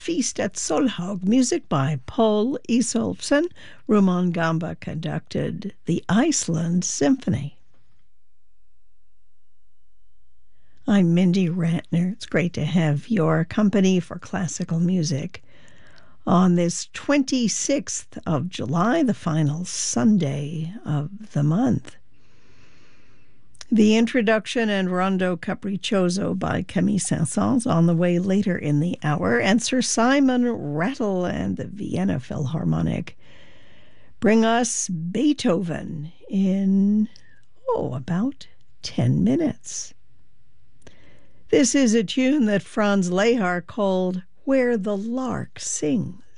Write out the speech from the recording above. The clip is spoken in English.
Feast at Solhaug, music by Paul Isolfsson. Ruman Gamba conducted the Iceland Symphony. I'm Mindy Ratner. It's great to have your company for classical music on this 26th of July, the final Sunday of the month. The introduction and Rondo Capriccioso by Camille Saint-Saëns on the way later in the hour, and Sir Simon Rattle and the Vienna Philharmonic bring us Beethoven in, about 10 minutes. This is a tune that Franz Lehár called Where the Lark Sings.